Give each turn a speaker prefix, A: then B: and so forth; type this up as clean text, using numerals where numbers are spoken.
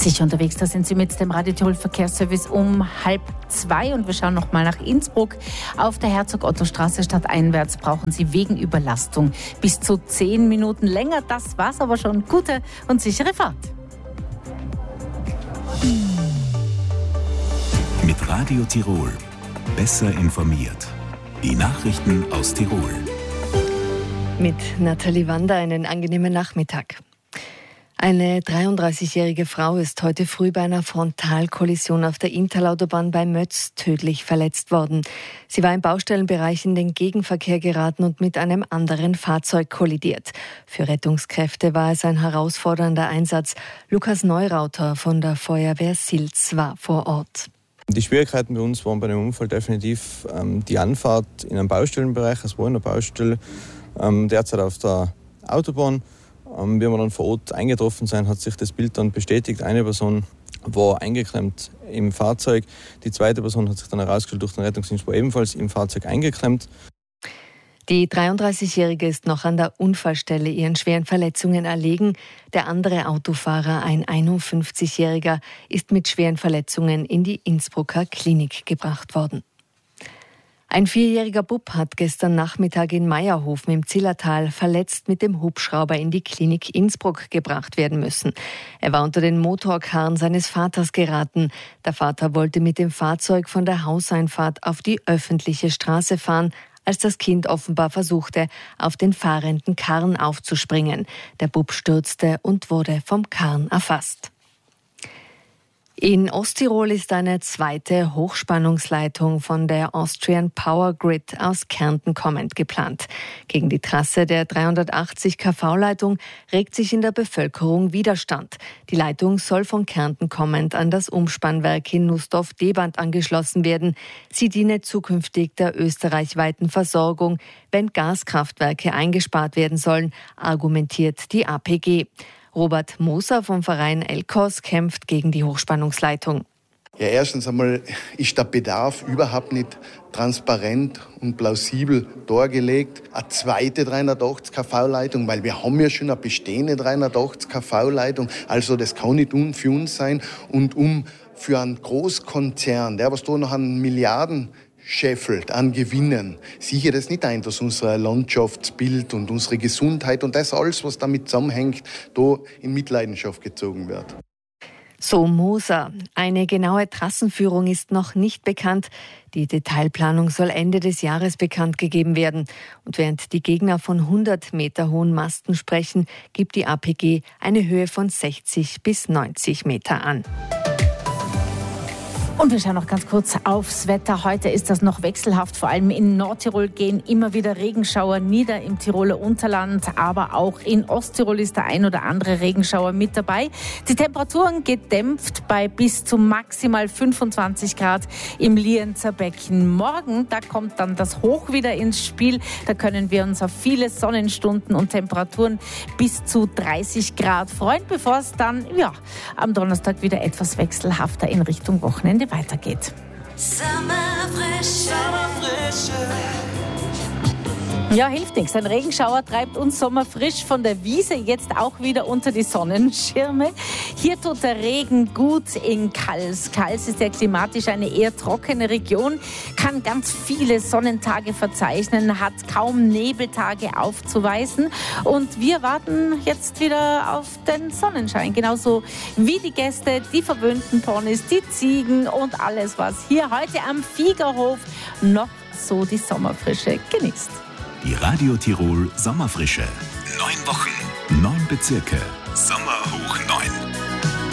A: Sicher unterwegs, da sind Sie mit dem Radio Tirol Verkehrsservice um 1:30 und wir schauen noch mal nach Innsbruck. Auf der Herzog-Otto-Straße stadteinwärts brauchen Sie wegen Überlastung bis zu 10 Minuten länger. Das war's aber schon. Gute und sichere Fahrt.
B: Mit Radio Tirol. Besser informiert. Die Nachrichten aus Tirol.
C: Mit Nathalie Wander einen angenehmen Nachmittag. Eine 33-jährige Frau ist heute früh bei einer Frontalkollision auf der Inntalautobahn bei Mötz tödlich verletzt worden. Sie war im Baustellenbereich in den Gegenverkehr geraten und mit einem anderen Fahrzeug kollidiert. Für Rettungskräfte war es ein herausfordernder Einsatz. Lukas Neurauter von der Feuerwehr Silz war vor Ort.
D: Die Schwierigkeiten bei uns waren bei dem Unfall definitiv die Anfahrt in einem Baustellenbereich. Es war in der Baustelle, derzeit auf der Autobahn. Wie wir dann vor Ort eingetroffen sind, hat sich das Bild dann bestätigt. Eine Person war eingeklemmt im Fahrzeug. Die zweite Person hat sich dann herausgestellt, durch den Rettungsdienst war ebenfalls im Fahrzeug eingeklemmt.
C: Die 33-Jährige ist noch an der Unfallstelle ihren schweren Verletzungen erlegen. Der andere Autofahrer, ein 51-Jähriger, ist mit schweren Verletzungen in die Innsbrucker Klinik gebracht worden. Ein 4-jähriger Bub hat gestern Nachmittag in Meierhofen im Zillertal verletzt mit dem Hubschrauber in die Klinik Innsbruck gebracht werden müssen. Er war unter den Motorkarren seines Vaters geraten. Der Vater wollte mit dem Fahrzeug von der Hauseinfahrt auf die öffentliche Straße fahren, als das Kind offenbar versuchte, auf den fahrenden Karren aufzuspringen. Der Bub stürzte und wurde vom Karren erfasst. In Osttirol ist eine zweite Hochspannungsleitung von der Austrian Power Grid aus Kärnten kommend geplant. Gegen die Trasse der 380 kV-Leitung regt sich in der Bevölkerung Widerstand. Die Leitung soll von Kärnten kommend an das Umspannwerk in Nussdorf-Deband angeschlossen werden. Sie diene zukünftig der österreichweiten Versorgung, wenn Gaskraftwerke eingespart werden sollen, argumentiert die APG. Robert Moser vom Verein Elkos kämpft gegen die Hochspannungsleitung.
E: Ja, erstens einmal ist der Bedarf überhaupt nicht transparent und plausibel dargelegt. Eine zweite 380 kV-Leitung, weil wir haben ja schon eine bestehende 380 kV-Leitung. Also das kann nicht für uns sein. Und für einen Großkonzern, der was da noch an Milliarden scheffelt an Gewinnen, sichert es nicht ein, dass unser Landschaftsbild und unsere Gesundheit und das alles, was damit zusammenhängt, da in Mitleidenschaft gezogen wird.
C: So Moser. Eine genaue Trassenführung ist noch nicht bekannt. Die Detailplanung soll Ende des Jahres bekannt gegeben werden. Und während die Gegner von 100 Meter hohen Masten sprechen, gibt die APG eine Höhe von 60 bis 90 Meter an.
A: Und wir schauen noch ganz kurz aufs Wetter. Heute ist das noch wechselhaft. Vor allem in Nordtirol gehen immer wieder Regenschauer nieder im Tiroler Unterland. Aber auch in Osttirol ist der ein oder andere Regenschauer mit dabei. Die Temperaturen gedämpft bei bis zu maximal 25 Grad im Lienzer Becken. Morgen, da kommt dann das Hoch wieder ins Spiel. Da können wir uns auf viele Sonnenstunden und Temperaturen bis zu 30 Grad freuen, bevor es dann am Donnerstag wieder etwas wechselhafter in Richtung Wochenende weitergeht. Ja, hilft nichts. Ein Regenschauer treibt uns sommerfrisch von der Wiese jetzt auch wieder unter die Sonnenschirme. Hier tut der Regen gut in Kals. Kals ist ja klimatisch eine eher trockene Region, kann ganz viele Sonnentage verzeichnen, hat kaum Nebeltage aufzuweisen. Und wir warten jetzt wieder auf den Sonnenschein. Genauso wie die Gäste, die verwöhnten Ponys, die Ziegen und alles, was hier heute am Viegerhof noch so die Sommerfrische genießt.
B: Die Radio Tirol Sommerfrische. 9 Wochen, 9 Bezirke. Sommer hoch 9.